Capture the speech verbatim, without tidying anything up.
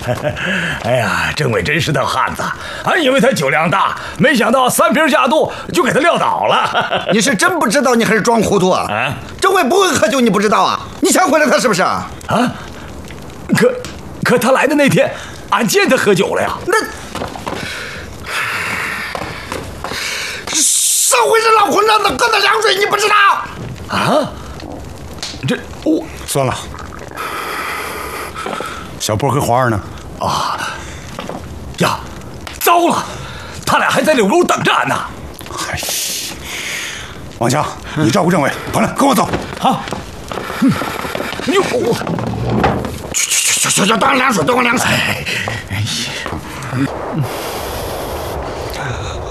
哎呀，政委真是条汉子，俺以为他酒量大，没想到三瓶下肚就给他撂倒了。 你是真不知道，你还是装糊涂啊？啊，政委不会喝酒，你不知道啊？你抢回来他是不是啊？ 啊，可可他来的那天，俺见他喝酒了呀。 那上回是老混账的喝的凉水，你不知道？ 啊？这我算了。小波和华儿呢？ 啊呀，糟了，他俩还在柳沟等着俺呢。 哎，王强，你照顾政委，跑来跟我走。 好。嗯，哟， 去去去去去，端凉水，端凉水。 哎哎呀。